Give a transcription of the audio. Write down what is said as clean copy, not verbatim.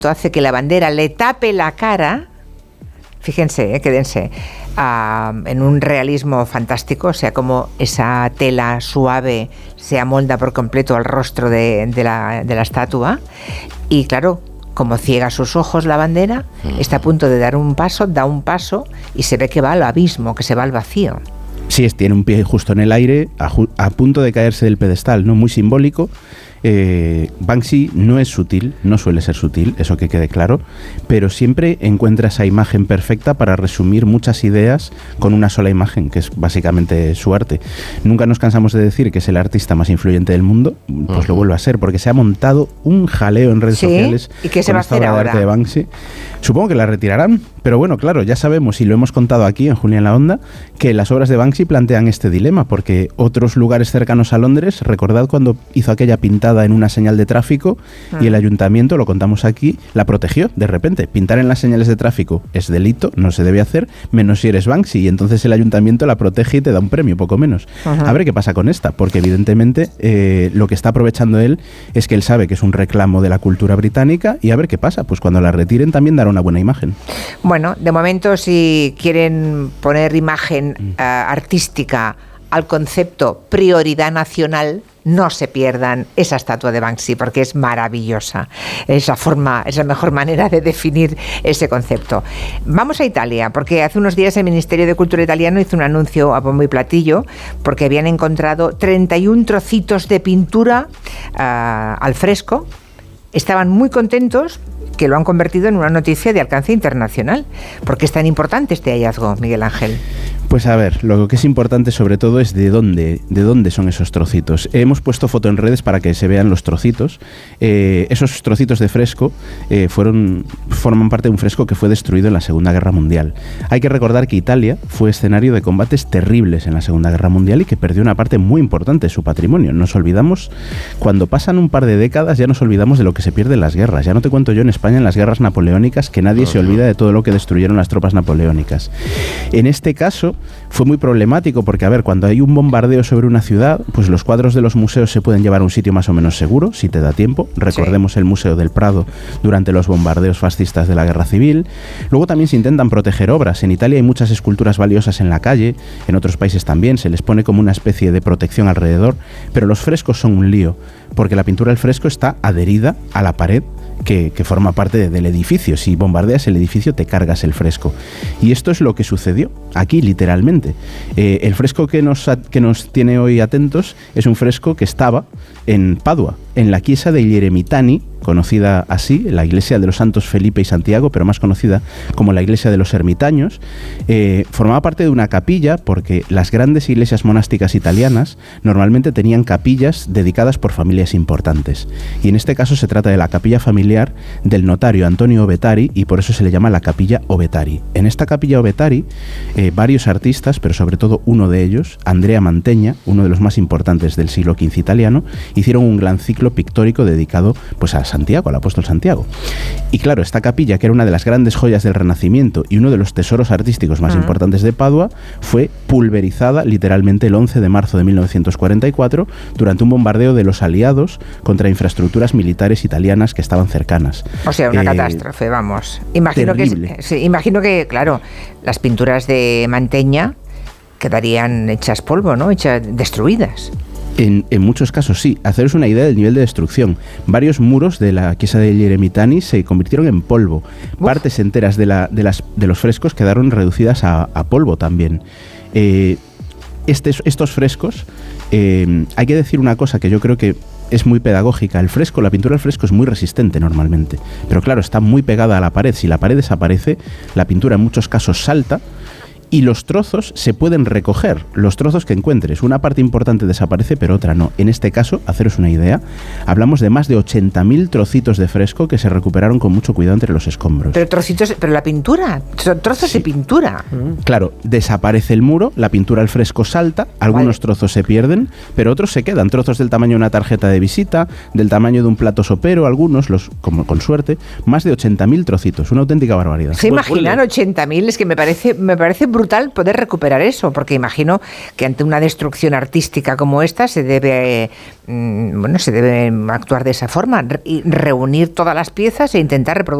hace que la bandera le tape la cara. Fíjense, quédense, en un realismo fantástico, o sea, como esa tela suave se amolda por completo al rostro de la estatua. Y claro, como ciega sus ojos la bandera, está a punto de dar un paso, da un paso y se ve que va al abismo, que se va al vacío. Sí, tiene un pie justo en el aire, a punto de caerse del pedestal, ¿no? Muy simbólico. Banksy no es sutil, no suele ser sutil, eso que quede claro, pero siempre encuentra esa imagen perfecta para resumir muchas ideas con una sola imagen, que es básicamente su arte. Nunca nos cansamos de decir que es el artista más influyente del mundo, pues lo vuelve a ser, porque se ha montado un jaleo en redes sociales. ¿Y qué se va a hacer ahora? Arte de Banksy. Supongo que la retirarán, pero bueno, claro, ya sabemos, y lo hemos contado aquí en Julia en la Onda, que las obras de Banksy plantean este dilema, porque otros lugares cercanos a Londres, recordad cuando hizo aquella pintada en una señal de tráfico y el ayuntamiento, lo contamos aquí, la protegió de repente. Pintar en las señales de tráfico es delito, no se debe hacer, menos si eres Banksy, y entonces el ayuntamiento la protege y te da un premio, poco menos. A ver qué pasa con esta, porque evidentemente lo que está aprovechando él es que él sabe que es un reclamo de la cultura británica, y a ver qué pasa, pues cuando la retiren también dará una buena imagen. Bueno, de momento, si quieren poner imagen artística al concepto prioridad nacional, no se pierdan esa estatua de Banksy, porque es maravillosa. Es la mejor manera de definir ese concepto. Vamos a Italia, porque hace unos días el Ministerio de Cultura italiano hizo un anuncio a bombo y platillo, porque habían encontrado 31 trocitos de pintura al fresco. Estaban muy contentos, que lo han convertido en una noticia de alcance internacional. ¿Por qué es tan importante este hallazgo, Miguel Ángel? Pues a ver, lo que es importante sobre todo es de dónde son esos trocitos. Hemos puesto foto en redes para que se vean los trocitos. Esos trocitos de fresco forman parte de un fresco que fue destruido en la Segunda Guerra Mundial. Hay que recordar que Italia fue escenario de combates terribles en la Segunda Guerra Mundial y que perdió una parte muy importante de su patrimonio. Nos olvidamos, cuando pasan un par de décadas, ya nos olvidamos de lo que se pierde en las guerras. Ya no te cuento yo en España en las guerras napoleónicas, que nadie se olvida de todo lo que destruyeron las tropas napoleónicas. En este caso fue muy problemático porque, a ver, cuando hay un bombardeo sobre una ciudad, pues los cuadros de los museos se pueden llevar a un sitio más o menos seguro, si te da tiempo. Recordemos el Museo del Prado durante los bombardeos fascistas de la Guerra Civil. Luego también se intentan proteger obras. En Italia hay muchas esculturas valiosas en la calle, en otros países también, se les pone como una especie de protección alrededor, pero los frescos son un lío, porque la pintura del fresco está adherida a la pared que forma parte del edificio. Si bombardeas el edificio, te cargas el fresco. Y esto es lo que sucedió aquí, literalmente. El fresco que nos tiene hoy atentos es un fresco que estaba en Padua, en la chiesa degli Eremitani, conocida así, la iglesia de los santos Felipe y Santiago, pero más conocida como la iglesia de los ermitaños. Formaba parte de una capilla, porque las grandes iglesias monásticas italianas normalmente tenían capillas dedicadas por familias importantes, y en este caso se trata de la capilla familiar del notario Antonio Ovetari, y por eso se le llama la capilla Ovetari. En esta capilla Ovetari varios artistas, pero sobre todo uno de ellos, Andrea Mantegna, uno de los más importantes del siglo XV italiano, hicieron un gran ciclo pictórico dedicado pues a Santiago, al apóstol Santiago. Y claro, esta capilla, que era una de las grandes joyas del Renacimiento y uno de los tesoros artísticos más importantes de Padua, fue pulverizada literalmente el 11 de marzo de 1944 durante un bombardeo de los aliados contra infraestructuras militares italianas que estaban cercanas. O sea, una catástrofe, vamos. Imagino que, claro, las pinturas de Mantegna quedarían hechas polvo, ¿no? Destruidas. En muchos casos sí. Haceros una idea del nivel de destrucción. Varios muros de la chiesa degli Eremitani se convirtieron en polvo. Partes enteras de los frescos quedaron reducidas a polvo también. Estos frescos, hay que decir una cosa que yo creo que es muy pedagógica. La pintura al fresco es muy resistente normalmente, pero claro, está muy pegada a la pared. Si la pared desaparece, la pintura en muchos casos salta, y los trozos se pueden recoger, los trozos que encuentres. Una parte importante desaparece, pero otra no. En este caso, haceros una idea, hablamos de más de 80.000 trocitos de fresco que se recuperaron con mucho cuidado entre los escombros. Pero la pintura, son trozos de pintura. Claro, desaparece el muro, la pintura al fresco salta, algunos trozos se pierden, pero otros se quedan, trozos del tamaño de una tarjeta de visita, del tamaño de un plato sopero, algunos, como con suerte, más de 80.000 trocitos, una auténtica barbaridad. ¿Se imaginan 80.000? Es que me parece brutal. brutal poder recuperar eso, porque imagino que ante una destrucción artística como esta se debe actuar de esa forma, y reunir todas las piezas e intentar reproducir